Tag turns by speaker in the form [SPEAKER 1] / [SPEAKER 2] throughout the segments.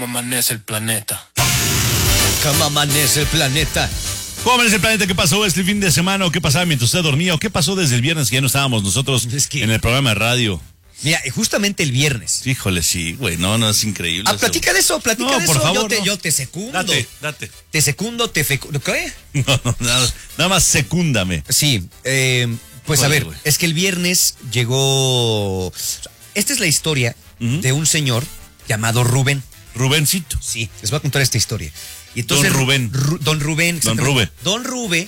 [SPEAKER 1] ¿Cómo amanece el planeta?
[SPEAKER 2] ¿Cómo amanece el planeta?
[SPEAKER 3] ¿Cómo amanece el planeta? ¿Qué pasó este fin de semana? ¿O qué pasaba mientras usted dormía? ¿O qué pasó desde el viernes que ya no estábamos nosotros en el programa de radio?
[SPEAKER 2] Mira, justamente el viernes.
[SPEAKER 3] Híjole, sí, güey, no, es increíble.
[SPEAKER 2] Platica de eso, platica de
[SPEAKER 3] por
[SPEAKER 2] eso.
[SPEAKER 3] favor,
[SPEAKER 2] Yo te secundo.
[SPEAKER 3] Date.
[SPEAKER 2] Te secundo, te fecundo. ¿Qué?
[SPEAKER 3] No, nada más secúndame.
[SPEAKER 2] Sí, pues
[SPEAKER 3] Joder,
[SPEAKER 2] a ver,
[SPEAKER 3] güey.
[SPEAKER 2] es que el viernes llegó... Esta es la historia de un señor llamado Rubén.
[SPEAKER 3] Rubencito.
[SPEAKER 2] Sí, les voy a contar esta historia. Y entonces,
[SPEAKER 3] Don Rubén.
[SPEAKER 2] Don Rubén.
[SPEAKER 3] Don
[SPEAKER 2] exactamente.
[SPEAKER 3] Rube.
[SPEAKER 2] Don Rube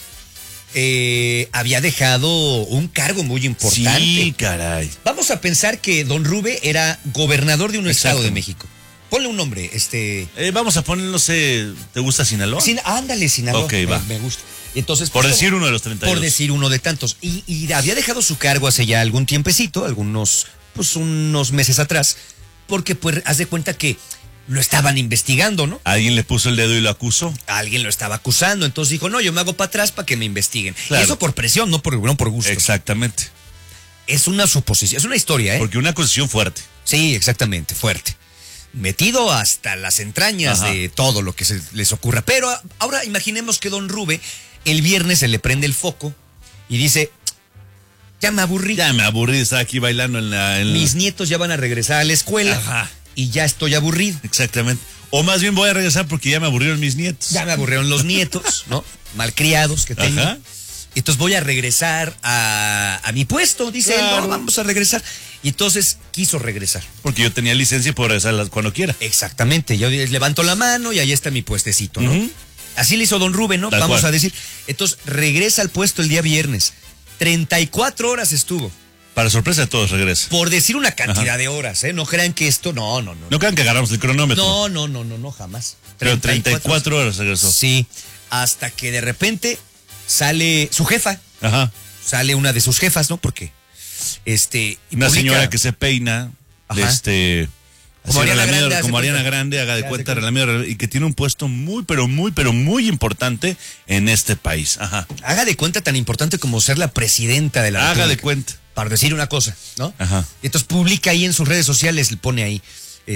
[SPEAKER 2] había dejado un cargo muy importante.
[SPEAKER 3] Sí, caray.
[SPEAKER 2] Vamos a pensar que Don Rube era gobernador de un
[SPEAKER 3] Exacto.
[SPEAKER 2] estado de México. Ponle un nombre,
[SPEAKER 3] Vamos a poner, no sé, ¿te gusta Sinaloa?
[SPEAKER 2] ándale, Sinaloa.
[SPEAKER 3] Ok, va.
[SPEAKER 2] Me gusta. Y entonces,
[SPEAKER 3] Por
[SPEAKER 2] pues,
[SPEAKER 3] decir uno de los 32.
[SPEAKER 2] Por decir uno de tantos. Y había dejado su cargo hace ya algún tiempecito, unos meses atrás, porque pues haz de cuenta que lo estaban investigando, ¿no?
[SPEAKER 3] Alguien le puso el dedo y lo acusó.
[SPEAKER 2] Alguien lo estaba acusando, entonces dijo, no, yo me hago para atrás para que me investiguen.
[SPEAKER 3] Claro.
[SPEAKER 2] Y eso por presión, no por gusto.
[SPEAKER 3] Exactamente.
[SPEAKER 2] Es una suposición, es una historia, ¿eh?
[SPEAKER 3] Porque una acusación fuerte.
[SPEAKER 2] Sí, exactamente, fuerte. Metido hasta las entrañas
[SPEAKER 3] Ajá.
[SPEAKER 2] de todo lo que se les ocurra. Pero ahora imaginemos que Don Rube el viernes se le prende el foco y dice, ya me aburrí.
[SPEAKER 3] Ya me aburrí de estar aquí bailando en la...
[SPEAKER 2] Mis nietos ya van a regresar a la escuela.
[SPEAKER 3] Ajá.
[SPEAKER 2] Y ya estoy aburrido.
[SPEAKER 3] Exactamente. O más bien voy a regresar porque ya me aburrieron mis nietos.
[SPEAKER 2] Ya me aburrieron los nietos, ¿no? Malcriados que tengo.
[SPEAKER 3] Ajá.
[SPEAKER 2] Entonces voy a regresar a mi puesto. Dice él,
[SPEAKER 3] Claro.
[SPEAKER 2] no, vamos a regresar. Y entonces quiso regresar.
[SPEAKER 3] Porque yo tenía licencia y puedo regresar cuando quiera.
[SPEAKER 2] Exactamente. Yo levanto la mano y ahí está mi puestecito, ¿no?
[SPEAKER 3] Ujú.
[SPEAKER 2] Así le hizo Don Rubén, ¿no?
[SPEAKER 3] Tal
[SPEAKER 2] Vamos
[SPEAKER 3] cual.
[SPEAKER 2] a decir. Entonces regresa al puesto el día viernes. 34 horas estuvo.
[SPEAKER 3] Para sorpresa de todos regresa.
[SPEAKER 2] Por decir una cantidad
[SPEAKER 3] Ajá.
[SPEAKER 2] de horas, ¿eh? No crean que esto... No.
[SPEAKER 3] No crean que agarramos el cronómetro.
[SPEAKER 2] No, jamás.
[SPEAKER 3] Pero 34 horas regresó.
[SPEAKER 2] Sí, hasta que de repente sale su jefa,
[SPEAKER 3] Ajá.
[SPEAKER 2] sale una de sus jefas, ¿no? Porque, y
[SPEAKER 3] Una
[SPEAKER 2] publica-
[SPEAKER 3] señora que se peina,
[SPEAKER 2] Ajá.
[SPEAKER 3] como
[SPEAKER 2] Ariana Grande, hace
[SPEAKER 3] como Ariana
[SPEAKER 2] cuenta.
[SPEAKER 3] Grande, haga de
[SPEAKER 2] Hace
[SPEAKER 3] cuenta,
[SPEAKER 2] cuenta.
[SPEAKER 3] y que tiene un puesto muy, pero muy importante en este país. Ajá.
[SPEAKER 2] Haga de cuenta tan importante como ser la presidenta de la
[SPEAKER 3] Haga de
[SPEAKER 2] República.
[SPEAKER 3] cuenta.
[SPEAKER 2] Para decir una cosa, ¿no?
[SPEAKER 3] Ajá.
[SPEAKER 2] Y entonces publica ahí en sus redes sociales, le pone ahí,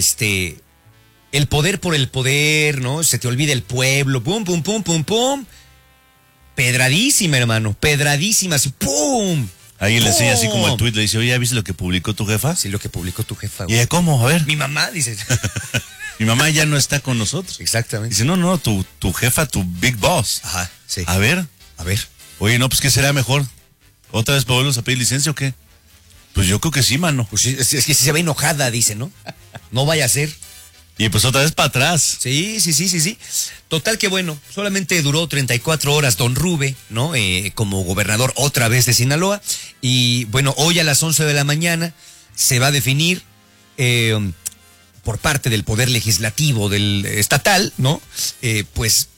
[SPEAKER 2] el poder por el poder, ¿no? Se te olvida el pueblo, pum, pum, pum, pum, pum. Pedradísima, hermano, pedradísima, así, pum.
[SPEAKER 3] Ahí le enseña así como el
[SPEAKER 2] ¡Pum!
[SPEAKER 3] tuit, le dice, oye, ¿ya viste lo que publicó tu jefa?
[SPEAKER 2] Sí, lo que publicó tu jefa.
[SPEAKER 3] ¿Y
[SPEAKER 2] güey.
[SPEAKER 3] ella cómo? A ver.
[SPEAKER 2] Mi mamá, dice.
[SPEAKER 3] Mi mamá ya no está con nosotros.
[SPEAKER 2] Exactamente.
[SPEAKER 3] Dice, no, tu jefa, tu big boss.
[SPEAKER 2] Ajá, sí.
[SPEAKER 3] A ver. Oye, no, pues ¿qué será mejor? ¿Otra vez volvemos a pedir licencia o qué? Pues yo creo que sí, mano.
[SPEAKER 2] Pues sí, es que si se ve enojada, dice, ¿no? No vaya a ser.
[SPEAKER 3] Y pues otra vez para atrás.
[SPEAKER 2] Sí. Total que bueno, solamente duró 34 horas Don Rube, ¿no? Como gobernador otra vez de Sinaloa. Y bueno, hoy a las 11 de la mañana se va a definir por parte del Poder Legislativo del estatal, ¿no? Pues